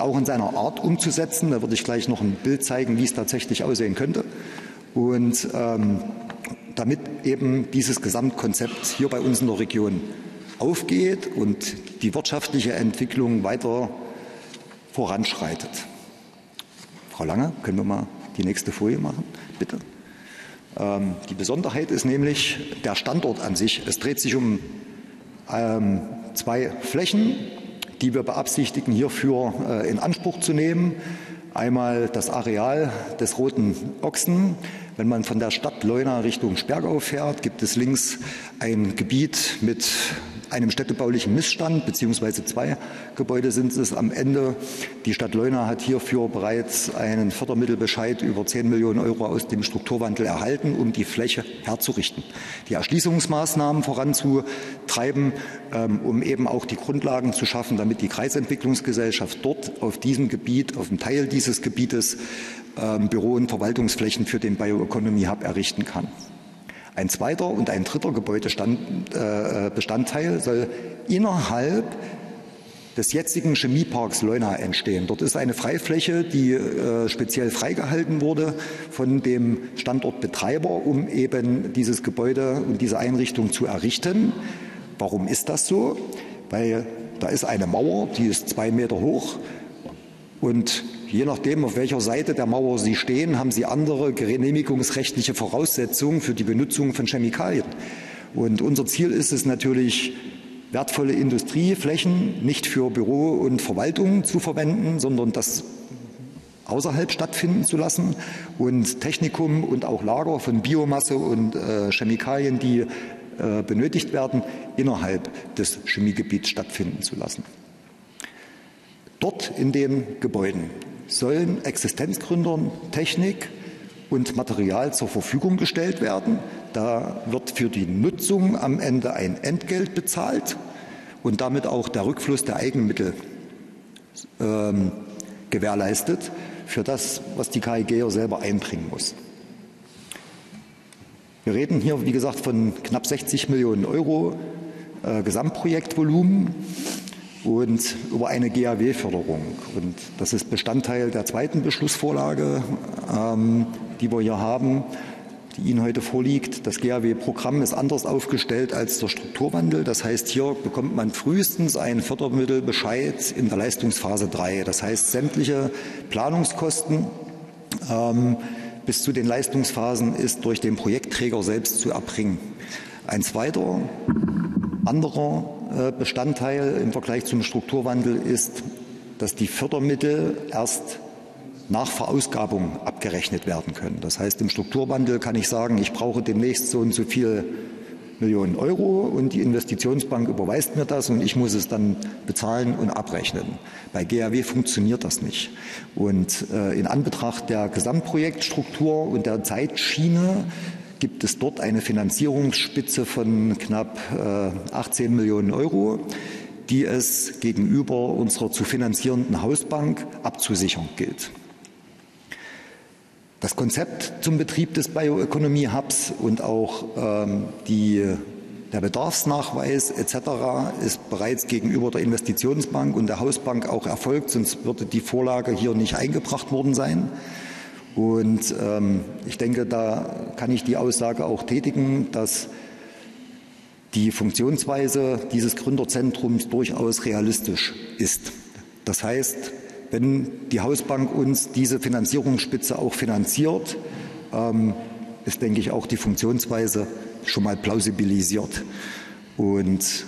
auch in seiner Art umzusetzen. Da würde ich gleich noch ein Bild zeigen, wie es tatsächlich aussehen könnte. Und damit eben dieses Gesamtkonzept hier bei uns in der Region aufgeht und die wirtschaftliche Entwicklung weiter voranschreitet. Frau Lange, können wir mal die nächste Folie machen, bitte? Die Besonderheit ist nämlich der Standort an sich. Es dreht sich um zwei Flächen, die wir beabsichtigen, hierfür in Anspruch zu nehmen. Einmal das Areal des Roten Ochsen. Wenn man von der Stadt Leuna Richtung Sperrgau fährt, gibt es links ein Gebiet mit einem städtebaulichen Missstand, beziehungsweise zwei Gebäude sind es am Ende. Die Stadt Leuna hat hierfür bereits einen Fördermittelbescheid über 10 Millionen Euro aus dem Strukturwandel erhalten, um die Fläche herzurichten, die Erschließungsmaßnahmen voranzutreiben, um eben auch die Grundlagen zu schaffen, damit die Kreisentwicklungsgesellschaft dort auf diesem Gebiet, auf dem Teil dieses Gebietes Büro- und Verwaltungsflächen für den Bioeconomy Hub errichten kann. Ein zweiter und ein dritter Gebäudebestandteil soll innerhalb des jetzigen Chemieparks Leuna entstehen. Dort ist eine Freifläche, die speziell freigehalten wurde von dem Standortbetreiber, um eben dieses Gebäude und diese Einrichtung zu errichten. Warum ist das so? Weil da ist eine Mauer, die ist 2 Meter hoch und je nachdem, auf welcher Seite der Mauer Sie stehen, haben Sie andere genehmigungsrechtliche Voraussetzungen für die Benutzung von Chemikalien. Und unser Ziel ist es natürlich, wertvolle Industrieflächen nicht für Büro und Verwaltung zu verwenden, sondern das außerhalb stattfinden zu lassen und Technikum und auch Lager von Biomasse und Chemikalien, die benötigt werden, innerhalb des Chemiegebiets stattfinden zu lassen. Dort in den Gebäuden sollen Existenzgründern Technik und Material zur Verfügung gestellt werden. Da wird für die Nutzung am Ende ein Entgelt bezahlt und damit auch der Rückfluss der Eigenmittel gewährleistet für das, was die KIG selber einbringen muss. Wir reden hier, wie gesagt, von knapp 60 Millionen Euro Gesamtprojektvolumen und über eine GAW-Förderung. Und das ist Bestandteil der zweiten Beschlussvorlage, die wir hier haben, die Ihnen heute vorliegt. Das GAW-Programm ist anders aufgestellt als der Strukturwandel. Das heißt, hier bekommt man frühestens einen Fördermittelbescheid in der Leistungsphase 3. Das heißt, sämtliche Planungskosten bis zu den Leistungsphasen ist durch den Projektträger selbst zu erbringen. Ein zweiter, anderer Bestandteil im Vergleich zum Strukturwandel ist, dass die Fördermittel erst nach Verausgabung abgerechnet werden können. Das heißt, im Strukturwandel kann ich sagen, ich brauche demnächst so und so viele Millionen Euro und die Investitionsbank überweist mir das und ich muss es dann bezahlen und abrechnen. Bei GAW funktioniert das nicht. Und in Anbetracht der Gesamtprojektstruktur und der Zeitschiene gibt es dort eine Finanzierungsspitze von knapp 18 Millionen Euro, die es gegenüber unserer zu finanzierenden Hausbank abzusichern gilt. Das Konzept zum Betrieb des Bioeconomy Hubs und auch der Bedarfsnachweis etc. ist bereits gegenüber der Investitionsbank und der Hausbank auch erfolgt, sonst würde die Vorlage hier nicht eingebracht worden sein. Und ich denke, da kann ich die Aussage auch tätigen, dass die Funktionsweise dieses Gründerzentrums durchaus realistisch ist. Das heißt, wenn die Hausbank uns diese Finanzierungsspitze auch finanziert, ist, denke ich, auch die Funktionsweise schon mal plausibilisiert. Und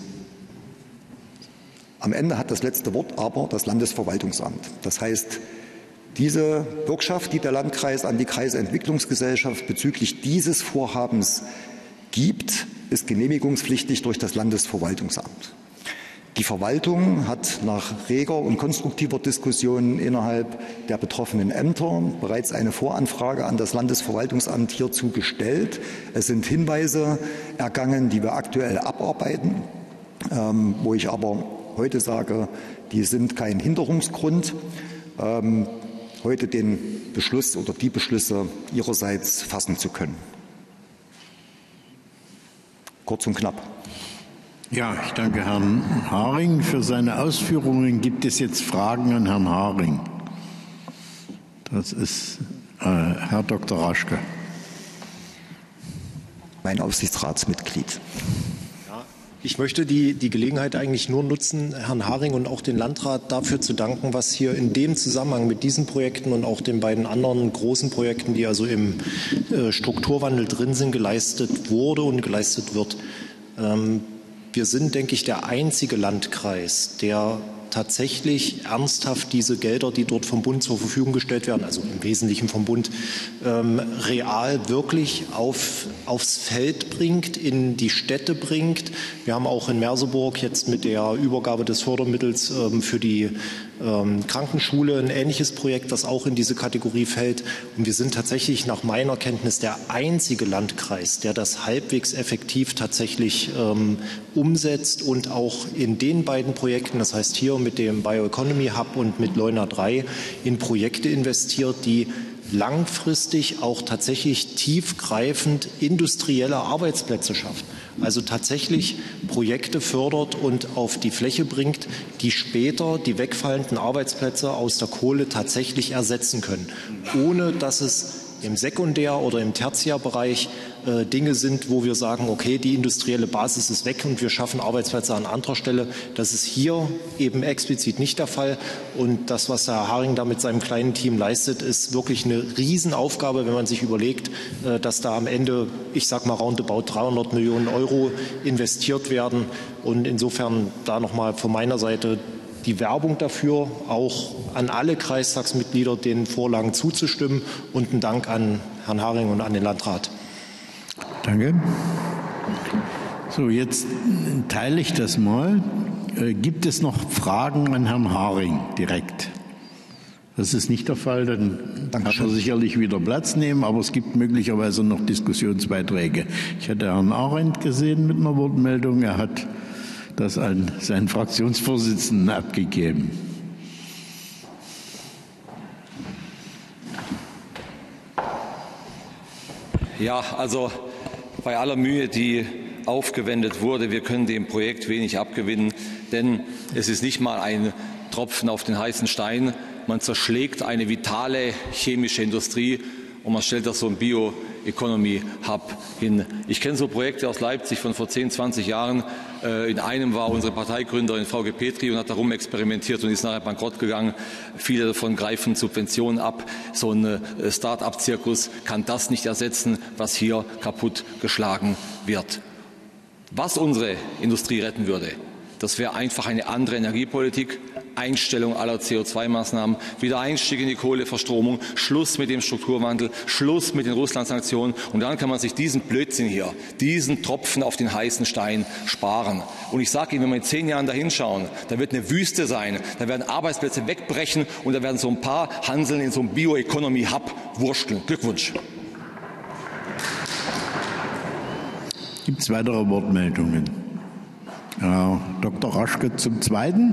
am Ende hat das letzte Wort aber das Landesverwaltungsamt. Das heißt, diese Bürgschaft, die der Landkreis an die Kreisentwicklungsgesellschaft bezüglich dieses Vorhabens gibt, ist genehmigungspflichtig durch das Landesverwaltungsamt. Die Verwaltung hat nach reger und konstruktiver Diskussion innerhalb der betroffenen Ämter bereits eine Voranfrage an das Landesverwaltungsamt hierzu gestellt. Es sind Hinweise ergangen, die wir aktuell abarbeiten, wo ich aber heute sage, die sind kein Hinderungsgrund, heute den Beschluss oder die Beschlüsse ihrerseits fassen zu können. Kurz und knapp. Ja, ich danke Herrn Haring für seine Ausführungen. Gibt es jetzt Fragen an Herrn Haring? Das ist Herr Dr. Raschke. Mein Aufsichtsratsmitglied. Ich möchte die Gelegenheit eigentlich nur nutzen, Herrn Haring und auch den Landrat dafür zu danken, was hier in dem Zusammenhang mit diesen Projekten und auch den beiden anderen großen Projekten, die also im Strukturwandel drin sind, geleistet wurde und geleistet wird. Wir sind, denke ich, der einzige Landkreis, der tatsächlich ernsthaft diese Gelder, die dort vom Bund zur Verfügung gestellt werden, also im Wesentlichen vom Bund, real wirklich aufs Feld bringt, in die Städte bringt. Wir haben auch in Merseburg jetzt mit der Übergabe des Fördermittels für die Krankenschule ein ähnliches Projekt, das auch in diese Kategorie fällt. Und wir sind tatsächlich nach meiner Kenntnis der einzige Landkreis, der das halbwegs effektiv tatsächlich umsetzt und auch in den beiden Projekten, das heißt hier mit dem Bioeconomy Hub und mit Leuna 3, in Projekte investiert, die langfristig auch tatsächlich tiefgreifend industrielle Arbeitsplätze schafft. Also tatsächlich Projekte fördert und auf die Fläche bringt, die später die wegfallenden Arbeitsplätze aus der Kohle tatsächlich ersetzen können, ohne dass es im Sekundär- oder im Tertiärbereich Dinge sind, wo wir sagen, okay, die industrielle Basis ist weg und wir schaffen Arbeitsplätze an anderer Stelle. Das ist hier eben explizit nicht der Fall. Und das, was Herr Haring da mit seinem kleinen Team leistet, ist wirklich eine Riesenaufgabe, wenn man sich überlegt, dass da am Ende, ich sag mal, roundabout 300 Millionen Euro investiert werden. Und insofern da nochmal von meiner Seite die Werbung dafür, auch an alle Kreistagsmitglieder den Vorlagen zuzustimmen, und ein Dank an Herrn Haring und an den Landrat. Danke. So, jetzt teile ich das mal. Gibt es noch Fragen an Herrn Haring direkt? Das ist nicht der Fall, dann kann er sicherlich wieder Platz nehmen, aber es gibt möglicherweise noch Diskussionsbeiträge. Ich hatte Herrn Arendt gesehen mit einer Wortmeldung. Er hat das an seinen Fraktionsvorsitzenden abgegeben. Ja, also bei aller Mühe, die aufgewendet wurde, wir können dem Projekt wenig abgewinnen, denn es ist nicht mal ein Tropfen auf den heißen Stein. Man zerschlägt eine vitale chemische Industrie und man stellt das so ein Bioeconomy-Hub hin. Ich kenne so Projekte aus Leipzig von vor 10, 20 Jahren. In einem war unsere Parteigründerin Frau Petri und hat darum experimentiert und ist nachher bankrott gegangen. Viele davon greifen Subventionen ab. So ein Start-up-Zirkus kann das nicht ersetzen, was hier kaputtgeschlagen wird. Was unsere Industrie retten würde, das wäre einfach eine andere Energiepolitik, Einstellung aller CO2-Maßnahmen, Wiedereinstieg in die Kohleverstromung, Schluss mit dem Strukturwandel, Schluss mit den Russland-Sanktionen. Und dann kann man sich diesen Blödsinn hier, diesen Tropfen auf den heißen Stein sparen. Und ich sage Ihnen, wenn wir in 10 Jahren da hinschauen, da wird eine Wüste sein, da werden Arbeitsplätze wegbrechen und da werden so ein paar Hanseln in so einem Bioeconomy-Hub wursteln. Glückwunsch. Gibt es weitere Wortmeldungen? Herr Dr. Raschke zum Zweiten.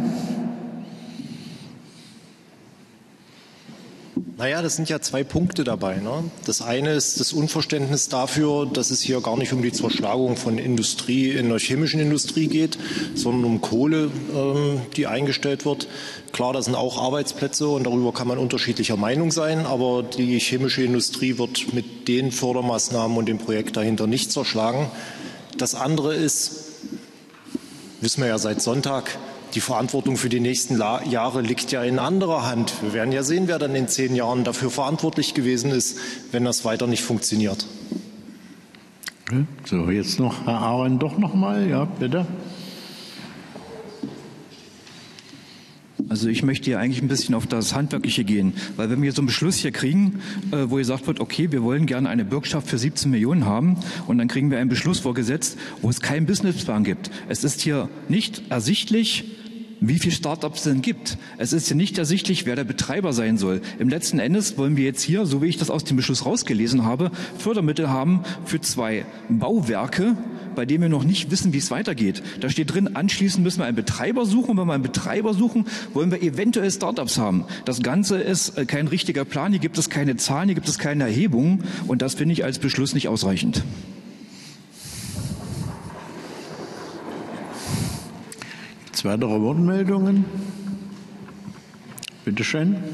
Naja, das sind ja 2 Punkte dabei. Ne? Das eine ist das Unverständnis dafür, dass es hier gar nicht um die Zerschlagung von Industrie in der chemischen Industrie geht, sondern um Kohle, die eingestellt wird. Klar, das sind auch Arbeitsplätze und darüber kann man unterschiedlicher Meinung sein, aber die chemische Industrie wird mit den Fördermaßnahmen und dem Projekt dahinter nicht zerschlagen. Das andere ist, wissen wir ja seit Sonntag, die Verantwortung für die nächsten Jahre liegt ja in anderer Hand. Wir werden ja sehen, wer dann in 10 Jahren dafür verantwortlich gewesen ist, wenn das weiter nicht funktioniert. So, jetzt noch Herr Arendt doch noch mal. Ja, bitte. Also ich möchte hier eigentlich ein bisschen auf das Handwerkliche gehen, weil wenn wir so einen Beschluss hier kriegen, wo gesagt wird, okay, wir wollen gerne eine Bürgschaft für 17 Millionen haben und dann kriegen wir einen Beschluss vorgesetzt, wo es keinen Businessplan gibt. Es ist hier nicht ersichtlich, wie viele Startups es denn gibt. Es ist ja nicht ersichtlich, wer der Betreiber sein soll. Im letzten Endes wollen wir jetzt hier, so wie ich das aus dem Beschluss rausgelesen habe, Fördermittel haben für 2 Bauwerke, bei denen wir noch nicht wissen, wie es weitergeht. Da steht drin, anschließend müssen wir einen Betreiber suchen. Und wenn wir einen Betreiber suchen, wollen wir eventuell Startups haben. Das Ganze ist kein richtiger Plan. Hier gibt es keine Zahlen, hier gibt es keine Erhebungen. Und das finde ich als Beschluss nicht ausreichend. Weitere Wortmeldungen? Bitte schön.